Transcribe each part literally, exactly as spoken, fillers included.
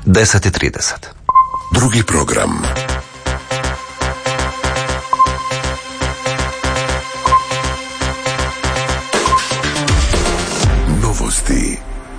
deset i trideset. Drugi program. Novosti.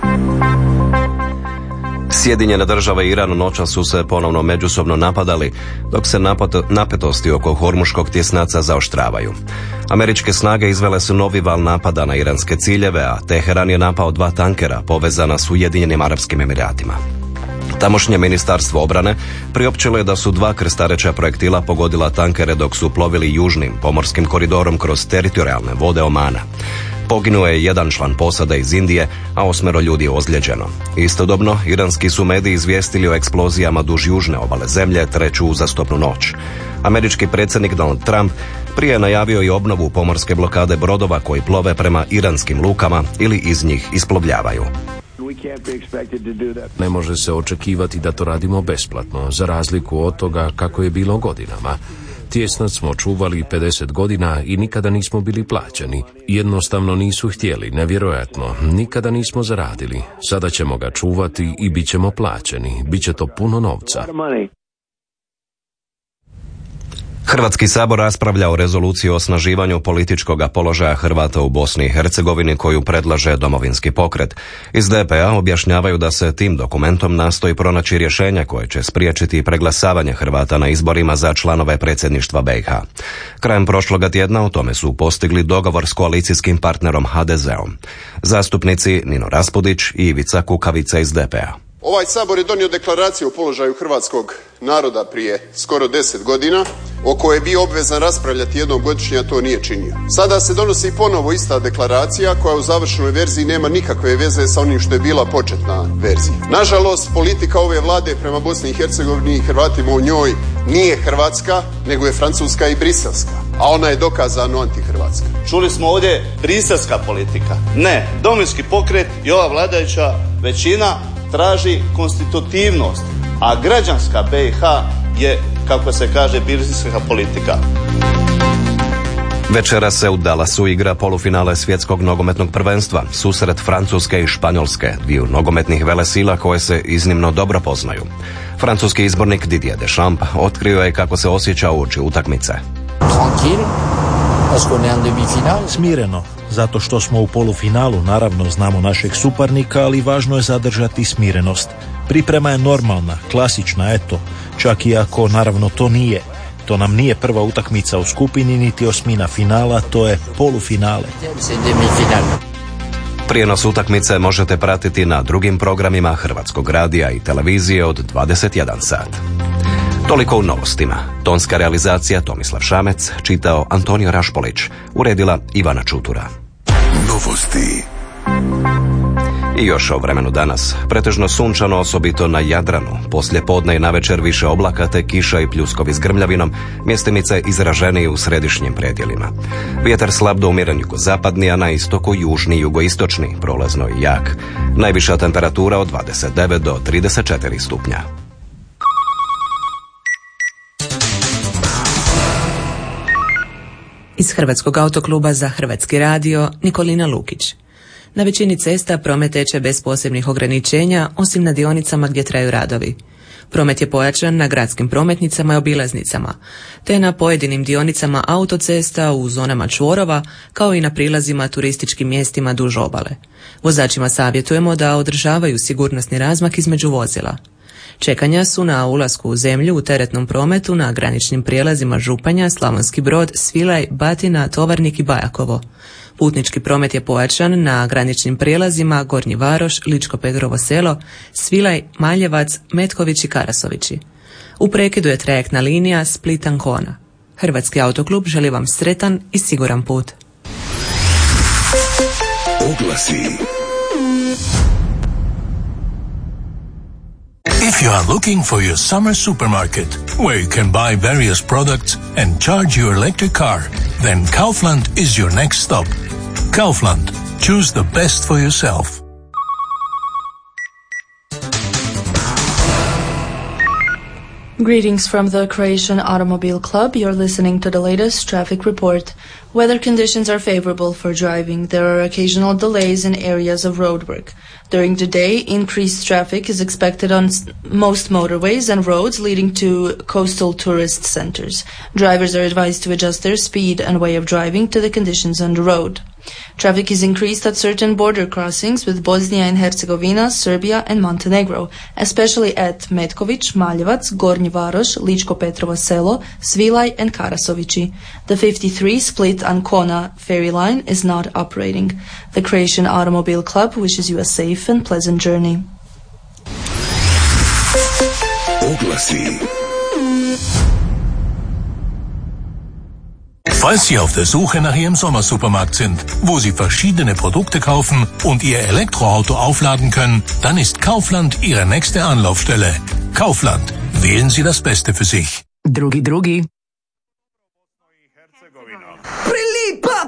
Sjedinjene države i Iran noćas su se ponovno međusobno napadali, dok se napad, napetosti oko Hormuškog tjesnaca zaoštravaju. Američke snage izvele su novi val napada na iranske ciljeve, a Teheran je napao dva tankera povezana s Ujedinjenim Arapskim Emiratima. Tamošnje ministarstvo obrane priopćilo je da su dva krstareća projektila pogodila tankere dok su plovili južnim pomorskim koridorom kroz teritorijalne vode Omana. Poginuo je jedan član posade iz Indije, a osmero ljudi je ozlijeđeno. Istodobno, iranski su mediji izvijestili o eksplozijama duž južne obale zemlje treću uzastopnu noć. Američki predsjednik Donald Trump prije je najavio i obnovu pomorske blokade brodova koji plove prema iranskim lukama ili iz njih isplovljavaju. Ne može se očekivati da to radimo besplatno, za razliku od toga kako je bilo godinama. Tjesnac smo čuvali pedeset godina i nikada nismo bili plaćeni. Jednostavno nisu htjeli, nevjerojatno. Nikada nismo zaradili. Sada ćemo ga čuvati i bit ćemo plaćeni. Biće to puno novca. Hrvatski sabor raspravlja o rezoluciji o osnaživanju političkog položaja Hrvata u Bosni i Hercegovini koju predlaže Domovinski pokret. Iz D P A objašnjavaju da se tim dokumentom nastoji pronaći rješenja koje će spriječiti preglasavanje Hrvata na izborima za članove predsjedništva B i H. Krajem prošloga tjedna o tome su postigli dogovor s koalicijskim partnerom H D Z-om. Zastupnici Nino Raspudić i Ivica Kukavica iz D P A. Ovaj sabor je donio deklaraciju o položaju hrvatskog naroda prije skoro deset godina, o kojoj je bio obvezan raspravljati jednom godišnje, a to nije činio. Sada se donosi ponovo ista deklaracija koja u završnoj verziji nema nikakve veze sa onim što je bila početna verzija. Nažalost, politika ove vlade prema Bosni i Hercegovini i Hrvatima u njoj nije hrvatska, nego je francuska i briselska, a ona je dokazano antihrvatska. Čuli smo ovdje briselska politika. Ne, Domovinski pokret i ova vladajuća većina traži konstitutivnost, a građanska B i H je, kako se kaže, briselska politika. Večera se u Dallasu igra polufinale svjetskog nogometnog prvenstva, susret Francuske i Španjolske, dviju nogometnih velesila koje se iznimno dobro poznaju. Francuski izbornik Didier Deschamps otkrio je kako se osjeća uoči utakmice. Smireno, zato što smo u polufinalu, naravno znamo našeg suparnika, ali važno je zadržati smirenost. Priprema je normalna, klasična, eto, čak i ako naravno to nije. To nam nije prva utakmica u skupini, niti osmina finala, to je polufinale. Prijenos utakmice možete pratiti na drugim programima Hrvatskog radija i televizije od dvadeset jedan sat. Toliko u novostima. Tonska realizacija Tomislav Šamec, čitao Antonio Rašpolić, uredila Ivana Čutura. Novosti. I još o vremenu danas. Pretežno sunčano, osobito na Jadranu. Poslije podne i navečer više oblaka te kiša i pljuskovi s grmljavinom, mjestimice izraženiji u središnjim predjelima. Vjetar slab do umjeren jugozapadni, a na istoku južni i jugoistočni, prolazno i jak. Najviša temperatura od dvadeset devet do trideset četiri stupnja. Iz Hrvatskog autokluba za Hrvatski radio, Nikolina Lukić. Na većini cesta promet teče bez posebnih ograničenja, osim na dionicama gdje traju radovi. Promet je pojačan na gradskim prometnicama i obilaznicama, te na pojedinim dionicama autocesta u zonama čvorova, kao i na prilazima turističkim mjestima duž obale. Vozačima savjetujemo da održavaju sigurnosni razmak između vozila. Čekanja su na ulasku u zemlju u teretnom prometu na graničnim prijelazima Županja, Slavonski Brod, Svilaj, Batina, Tovarnik i Bajakovo. Putnički promet je pojačan na graničnim prijelazima Gornji Varoš, Ličko-Pegrovo selo, Svilaj, Maljevac, Metković i Karasovići. U prekidu je trajektna linija Split-Ancona. Hrvatski autoklub želi vam sretan i siguran put. Oglasi. If you are looking for your summer supermarket, where you can buy various products and charge your electric car, then Kaufland is your next stop. Kaufland. Choose the best for yourself. Greetings from the Croatian Automobile Club. You're listening to the latest traffic report. Weather conditions are favorable for driving. There are occasional delays in areas of roadwork. During the day, increased traffic is expected on most motorways and roads leading to coastal tourist centers. Drivers are advised to adjust their speed and way of driving to the conditions on the road. Traffic is increased at certain border crossings with Bosnia and Herzegovina, Serbia and Montenegro, especially at Metković, Maljevac, Gornji Varoš, Ličko Petrovo Selo, Svilaj and Karasovići. The fifty-three Split Ancona ferry line is not operating. The Croatian Automobile Club wishes you a safe and pleasant journey. Oglasi. Falls Sie auf der Suche nach Ihrem Sommersupermarkt sind, wo Sie verschiedene Produkte kaufen und Ihr Elektroauto aufladen können, dann ist Kaufland Ihre nächste Anlaufstelle. Kaufland. Wählen Sie das Beste für sich. Drugi, drugi. Prilipa!